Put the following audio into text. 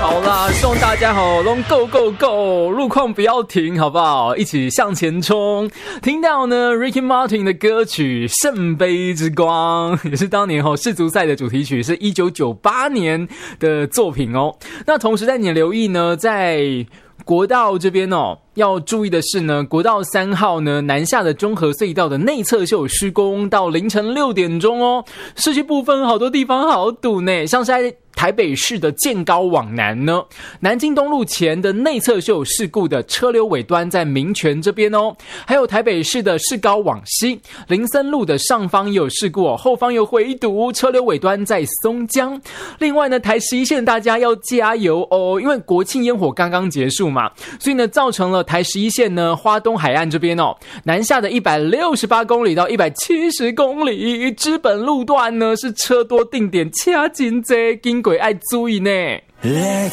好啦，希望大家都 go go go， 路况不要停，好不好？一起向前冲。听到呢 Ricky Martin 的歌曲《圣杯之光》，也是当年世足赛的主题曲，是1998年的作品哦。那同时带你留意呢，在国道这边要注意的是呢，国道3号呢南下的中和隧道的内侧就有施工，到凌晨6点钟哦。市区部分好多地方好堵呢，像是在台北市的健高往南呢，南京东路前的内侧是有事故的，车流尾端在民权这边哦。还有台北市的市高往西，林森路的上方也有事故哦，后方有回堵，车流尾端在松江。另外呢，台11线大家要加油哦，因为国庆烟火刚刚结束嘛，所以呢造成了台11线呢花东海岸这边南下的168公里到170公里，知本路段呢是车多定点掐紧这，经轨爱注意呢。 Let's